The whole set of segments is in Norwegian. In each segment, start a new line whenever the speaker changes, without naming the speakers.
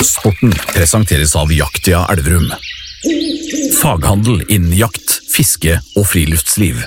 Sporten presenteres av Jaktia Elverum. Faghandel innen jakt, fiske og friluftsliv.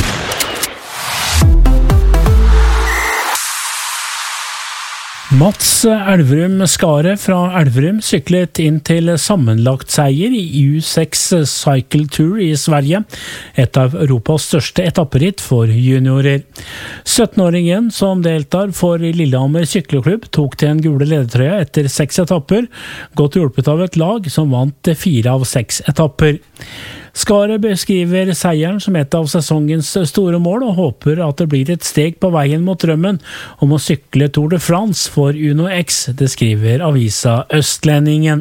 Mats Elverum Skare fra Elverum syklet inn til sammenlagt seier i U6 Cycle Tour i Sverige, et av Europas største etapperitt for juniorer. 17-åringen som deltar for Lillehammer Sykkelklubb tok til en gule ledertrøye etter 6 etapper, godt hjulpet av et lag som vant 4 av 6 etapper. Skare beskriver seieren som et av sesongens store mål og håper at det blir et steg på veien mot drømmen om å sykle Tour de France for Uno X, det skriver avisa Østlendingen.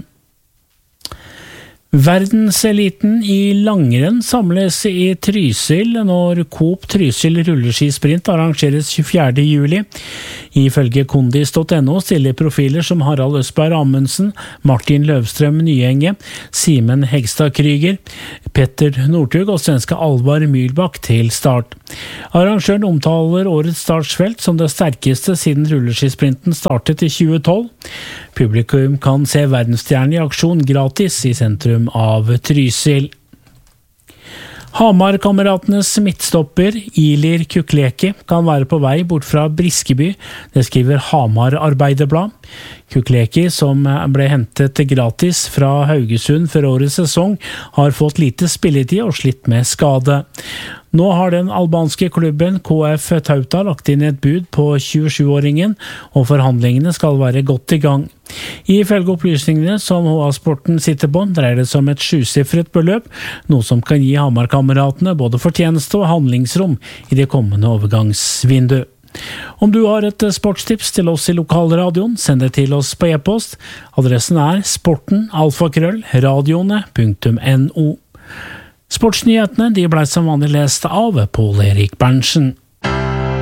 Verdenseliten i langrenn samles i Trysil når Coop Trysil rulleskisprint arrangeres 24. juli. Ifølge kondis.no stiller profiler som Harald Østberg Amundsen, Martin Løvstrøm Nyenge, Simen Hegstad Kryger, Petter Northug og svenske Alvar Myhlbakk til start. Arrangøren omtaler årets startsfelt som det sterkeste siden rulleskisprinten startet i 2012. Publikum kan se verdensstjerne i aksjon gratis i sentrum av Trysil. Hamar-kameratenes midtstopper Ilir Kukleki kan være på vei bort fra Briskeby, det skriver Hamar Arbeiderblad. Kukleki, som ble hentet gratis fra Haugesund for årets sesong, har fått lite spilletid og slitt med skade. Nå har den albanske klubben KF Tauta lagt inn et bud på 27-åringen, og forhandlingene skal være godt i gang. Ifølge opplysningene som HA Sporten sitter på, dreier det seg om et 7-siffret beløp, noe som kan gi Hamar-kameratene både fortjeneste og handlingsrom i det kommende overgangsvindu. Om du har et sportstips til oss i lokalradioen, send det til oss på e-post. Adressen er sporten@radioene.no. Sportsnyhetene de ble som vanlig lest av Pål Erik Berntsen.